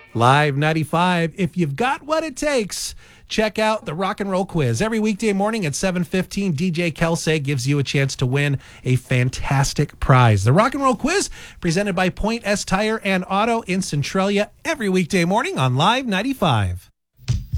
Live 95. If you've got what it takes, check out the Rock and Roll Quiz. Every weekday morning at 7:15, DJ Kelsey gives you a chance to win a fantastic prize. The Rock and Roll Quiz, presented by Point S Tire and Auto in Centralia, every weekday morning on Live 95.